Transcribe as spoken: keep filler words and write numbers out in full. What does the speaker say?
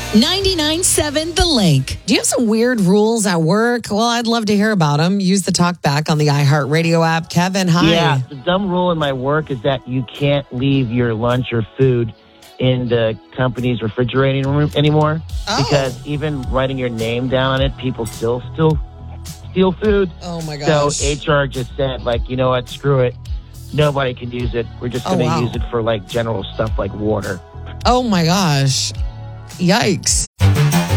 ninety-nine point seven The Lake. Do you have some weird rules at work? Well, I'd love to hear about them. Use the talk back on the iHeartRadio app. Kevin, hi. Yeah, the dumb rule in my work is that you can't leave your lunch or food in the company's refrigerating room anymore. Oh. Because even writing your name down on it, people still still steal food. Oh, my gosh. So H R just said, like, you know what, screw it. Nobody can use it. We're just going to oh, wow. use it for, like, general stuff like water. Oh, my gosh. Yikes.